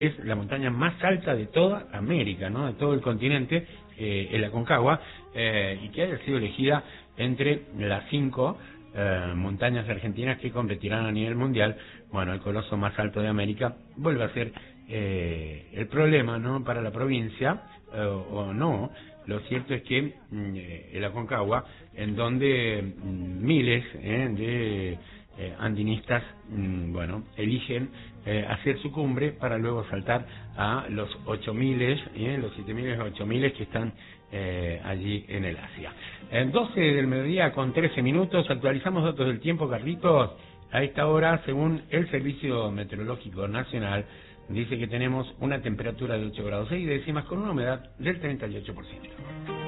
es la montaña más alta de toda América, ¿no? De todo el continente, el Aconcagua, y que haya sido elegida entre las 5 montañas argentinas que competirán a nivel mundial. Bueno, el coloso más alto de América vuelve a ser el problema, ¿no?, para la provincia, o no. Lo cierto es que el Aconcagua, en donde miles de andinistas, bueno, eligen hacer su cumbre para luego saltar a los 8.000, los 7.000, 8.000 que están allí en el Asia. 12 del mediodía con 13 minutos, actualizamos datos del tiempo, Carlitos. A esta hora, según el Servicio Meteorológico Nacional, dice que tenemos una temperatura de 8 grados 6 décimas con una humedad del 38%.